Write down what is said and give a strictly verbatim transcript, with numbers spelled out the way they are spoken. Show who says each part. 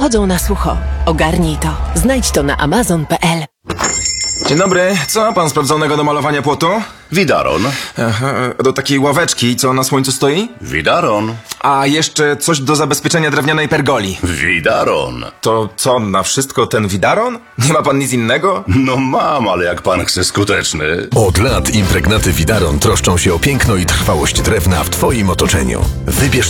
Speaker 1: chodzą na sucho. Ogarnij to. Znajdź to na amazon kropka p l.
Speaker 2: Dzień dobry, co ma pan sprawdzonego do malowania płotu?
Speaker 3: Widaron.
Speaker 2: Aha, do takiej ławeczki, co na słońcu stoi?
Speaker 3: Widaron.
Speaker 2: A jeszcze coś do zabezpieczenia drewnianej pergoli.
Speaker 3: Widaron.
Speaker 2: To co, na wszystko ten widaron? Nie ma pan nic innego?
Speaker 3: No mam, ale jak pan chce skuteczny.
Speaker 4: Od lat impregnaty Widaron troszczą się o piękno i trwałość drewna w Twoim otoczeniu. Wybierz